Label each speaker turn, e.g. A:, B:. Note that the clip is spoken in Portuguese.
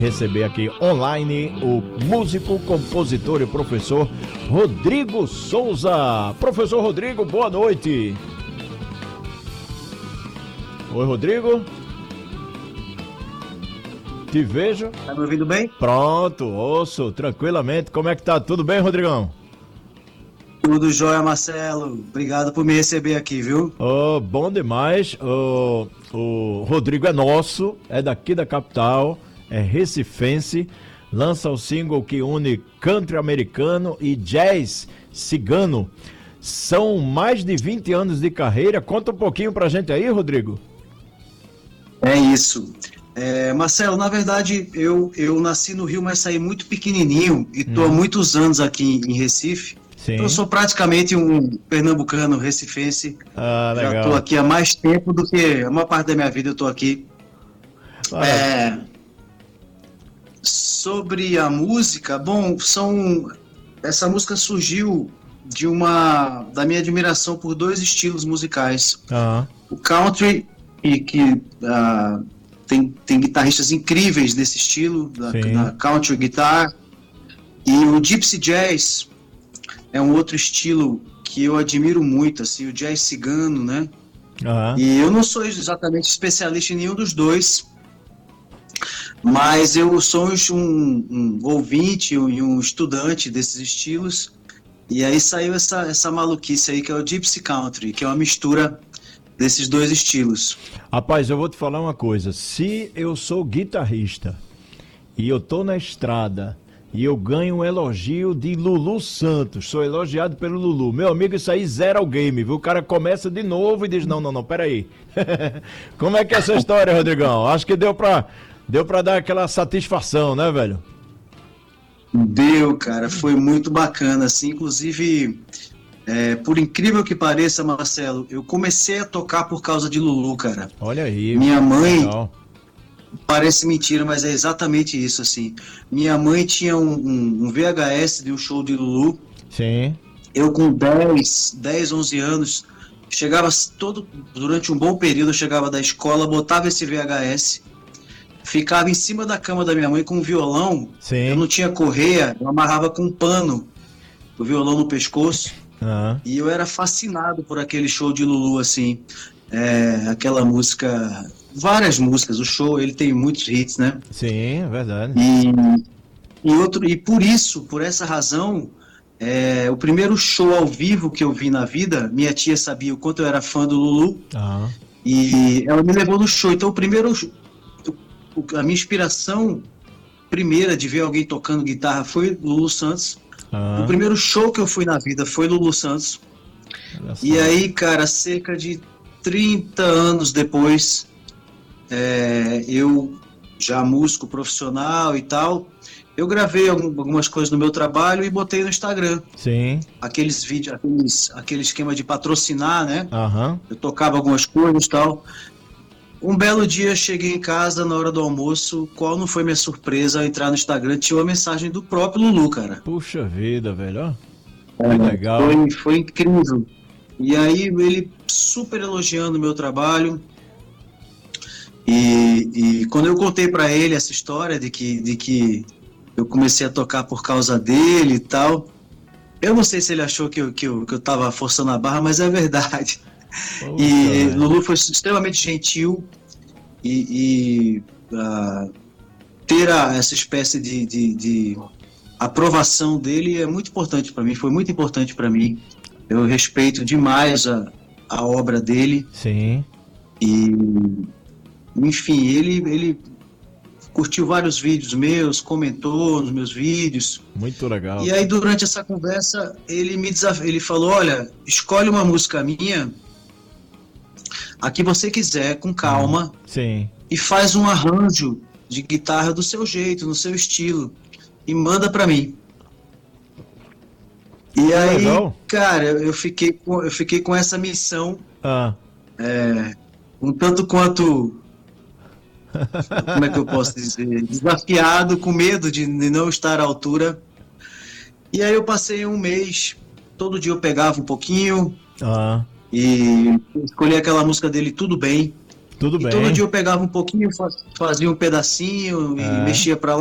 A: Receber aqui online o músico, compositor e professor Rodrigo Souza. Professor Rodrigo, boa noite. Oi, Rodrigo. Te vejo.
B: Tá me ouvindo bem?
A: Pronto, ouço tranquilamente. Como é que tá? Tudo bem, Rodrigão?
B: Tudo jóia, Marcelo. Obrigado por me receber aqui, viu?
A: Oh, bom demais. O Rodrigo é nosso, é daqui da capital, é recifense, lança o single que une country americano e jazz cigano. São mais de 20 anos de carreira. Conta um pouquinho pra gente aí, Rodrigo.
B: É isso. Marcelo, na verdade, eu nasci no Rio, mas saí muito pequenininho e tô há muitos anos aqui em Recife.
A: Sim.
B: Eu sou praticamente um pernambucano, recifense.
A: Ah, legal.
B: Já tô aqui há mais tempo do que a maior parte da minha vida eu tô aqui. Sobre a música, bom, essa música surgiu da minha admiração por dois estilos musicais. O country, tem guitarristas incríveis desse estilo, da country guitar, e o gypsy jazz é um outro estilo que eu admiro muito, assim, o jazz cigano, né? E eu não sou exatamente especialista em nenhum dos dois, mas eu sou um ouvinte e um estudante desses estilos, e aí saiu essa maluquice aí que é o Gypsy Country, que é uma mistura desses dois estilos.
A: Rapaz, eu vou te falar uma coisa. Se eu sou guitarrista e eu tô na estrada e eu ganho um elogio de Lulu Santos, sou elogiado pelo Lulu, meu amigo, isso aí zera o game, viu? O cara começa de novo e diz, não, peraí. Como é que é essa história, Rodrigão? Acho que deu pra dar aquela satisfação, né, velho?
B: Deu, cara, foi muito bacana, assim, inclusive, por incrível que pareça, Marcelo, eu comecei a tocar por causa de Lulu, cara.
A: Olha aí.
B: Minha mãe,
A: legal.
B: Parece mentira, mas é exatamente isso, assim. Minha mãe tinha um VHS de um show de Lulu.
A: Sim.
B: Eu com 10, 11 anos, durante um bom período, eu chegava da escola, botava esse VHS, ficava em cima da cama da minha mãe com um violão.
A: Sim.
B: Eu não tinha correia, eu amarrava com um pano o violão no pescoço. E eu era fascinado por aquele show de Lulu, assim. Aquela música, várias músicas, o show, ele tem muitos hits, né?
A: Sim, é verdade.
B: E por essa razão, o primeiro show ao vivo que eu vi na vida, minha tia sabia o quanto eu era fã do Lulu, e ela me levou no show. Então, a minha inspiração primeira de ver alguém tocando guitarra foi Lulu Santos. O primeiro show que eu fui na vida foi Lulu Santos. E aí, cara, cerca de 30 anos depois, eu já músico profissional e tal, eu gravei algumas coisas no meu trabalho e botei no Instagram.
A: Sim.
B: Aqueles vídeos, aquele esquema de patrocinar, né?
A: Aham.
B: Eu tocava algumas coisas e tal. Um belo dia, cheguei em casa na hora do almoço, qual não foi minha surpresa ao entrar no Instagram, tinha uma mensagem do próprio Lulu, cara.
A: Puxa vida, velho. Ó. Que legal.
B: Foi incrível. E aí ele super elogiando o meu trabalho. E quando eu contei pra ele essa história de que eu comecei a tocar por causa dele e tal, eu não sei se ele achou que eu tava forçando a barra, mas é verdade.
A: Poxa,
B: e
A: velho.
B: Lulu foi extremamente gentil e ter essa espécie de aprovação dele é muito importante para mim, foi muito importante para mim. Eu respeito demais a obra dele.
A: Sim.
B: E, enfim, ele curtiu vários vídeos meus, comentou nos meus vídeos.
A: Muito legal.
B: E aí, durante essa conversa, ele falou, olha, escolhe uma música minha, a que você quiser, com calma,
A: Sim.
B: e faz um arranjo de guitarra do seu jeito, no seu estilo, e manda pra mim. E aí,
A: legal.
B: cara, eu fiquei com essa missão, um tanto quanto, como é que eu posso dizer, desafiado, com medo de não estar à altura. E aí eu passei um mês, todo dia eu pegava um pouquinho, e escolhi aquela música dele, Tudo Bem.
A: Tudo bem.
B: Todo dia eu pegava um pouquinho, fazia um pedacinho e mexia pra lá.